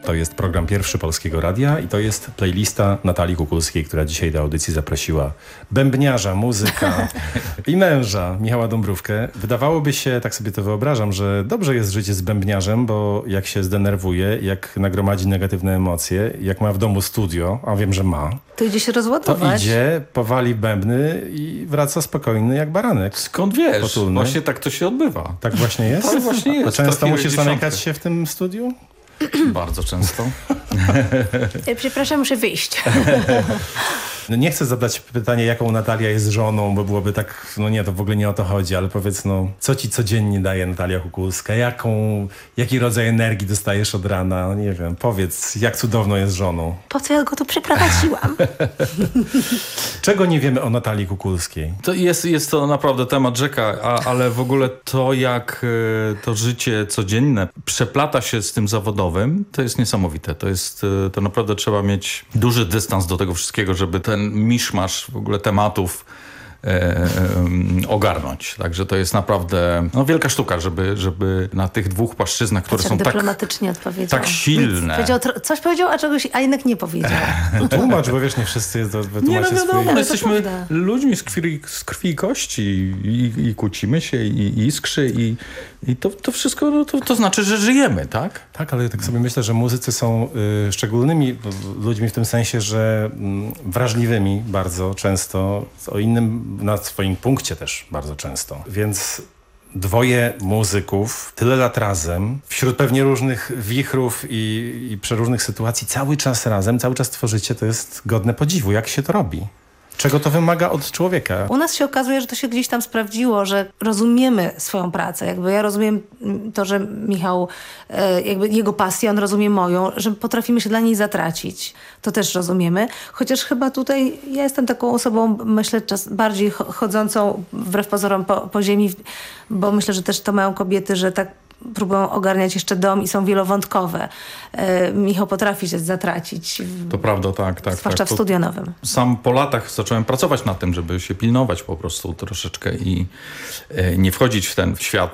To jest program Pierwszy Polskiego Radia i to jest playlista Natalii Kukulskiej, która dzisiaj do audycji zaprosiła bębniarza, muzyka i męża Michała Dąbrówkę. Wydawałoby się, tak sobie to wyobrażam, że dobrze jest życie z bębniarzem, bo jak się zdenerwuje, jak nagromadzi negatywne emocje, jak ma w domu studio, a wiem, że ma, to idzie się to rozładować. idzie, powali bębny i wraca spokojny jak baranek. Skąd wiesz? Potulny. Właśnie tak to się odbywa. Tak właśnie jest? Tak właśnie jest. To często Trafiłeś musisz dziesiątkę. zamykać się w tym studiu? Bardzo często. Przepraszam, muszę wyjść. No nie chcę zadać pytania, jaką Natalia jest żoną, bo byłoby tak, no nie, to w ogóle nie o to chodzi, ale powiedz, no, co ci codziennie daje Natalia Kukulska? Jaki rodzaj energii dostajesz od rana? No nie wiem, powiedz, jak cudowno jest żoną. Po co ja go tu przyprowadziłam? Czego nie wiemy o Natalii Kukulskiej? To jest to naprawdę temat rzeka, ale w ogóle to, jak to życie codzienne przeplata się z tym zawodowym, to jest niesamowite. To naprawdę trzeba mieć duży dystans do tego wszystkiego, żeby ten miszmasz w ogóle tematów ogarnąć. Także to jest naprawdę wielka sztuka, żeby na tych dwóch płaszczyznach, które są dyplomatycznie odpowiedział. tak silne. Coś powiedział, a jednak nie powiedział. No tłumacz, bo wiesz, nie wszyscy Nie, wytłumaczą no wiadomo, to jesteśmy prawda. ludźmi z krwi i kości i kłócimy się i iskrzy i to wszystko to znaczy, że żyjemy, tak? Tak, ale tak sobie myślę, że muzycy są szczególnymi ludźmi w tym sensie, że wrażliwymi bardzo często, o innym na swoim punkcie też bardzo często. Więc dwoje muzyków, tyle lat razem, wśród pewnie różnych wichrów i przeróżnych sytuacji, cały czas razem, cały czas tworzycie, to jest godne podziwu. Jak się to robi? Czego to wymaga od człowieka? U nas się okazuje, że to się gdzieś tam sprawdziło, że rozumiemy swoją pracę. Jakby ja rozumiem to, że Michał, jakby jego pasję, on rozumie moją, że potrafimy się dla niej zatracić. To też rozumiemy. Chociaż chyba tutaj ja jestem taką osobą, myślę, bardziej chodzącą wbrew pozorom po ziemi, bo myślę, że też to mają kobiety, że tak próbują ogarniać jeszcze dom i są wielowątkowe. Michał potrafi się zatracić. To prawda, tak. Zwłaszcza w studio nowym. Sam po latach zacząłem pracować nad tym, żeby się pilnować po prostu troszeczkę i nie wchodzić w ten świat